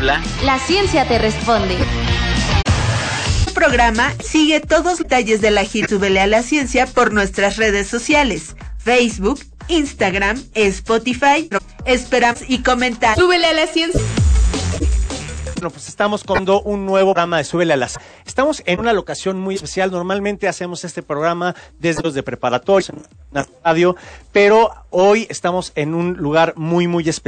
habla, la ciencia te responde. El programa sigue todos los detalles de la gira Súbele a la Ciencia por nuestras redes sociales, Facebook, Instagram, Spotify. Esperamos y comentar. Súbele a la Ciencia. Bueno, pues estamos con un nuevo programa de Súbele a la Ciencia. Estamos en una locación muy especial. Normalmente hacemos este programa desde los de preparatoria, en una radio, pero hoy estamos en un lugar muy, muy especial.